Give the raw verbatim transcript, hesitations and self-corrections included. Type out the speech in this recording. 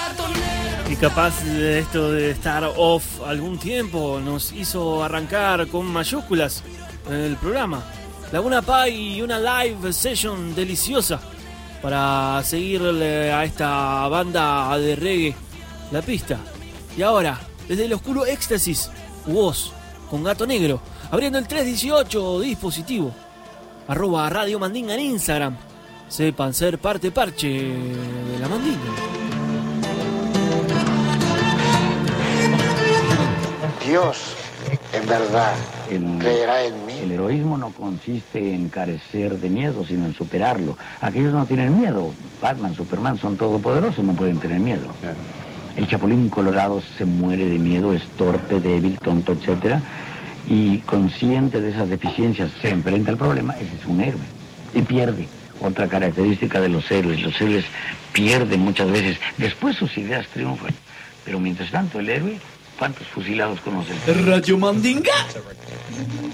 Y capaz de esto de estar off algún tiempo nos hizo arrancar con mayúsculas el programa. Laguna Pai y una live session deliciosa para seguirle a esta banda de reggae la pista. Y ahora, desde el oscuro éxtasis, Woz con Gato Negro, abriendo el tres dieciocho dispositivo. Arroba Radio Mandinga en Instagram. Sepan ser parte parche de la Mandinga. Dios, en verdad, el, creerá en mí. El heroísmo no consiste en carecer de miedo, sino en superarlo. Aquellos no tienen miedo. Batman, Superman son todopoderosos, no pueden tener miedo. El Chapulín Colorado se muere de miedo, es torpe, débil, tonto, etcétera. Y consciente de esas deficiencias se enfrenta al problema. Ese es un héroe y pierde. Otra característica de los héroes, los héroes pierden muchas veces, después sus ideas triunfan, pero mientras tanto el héroe, ¿cuántos fusilados conocen? Radio Mandinga.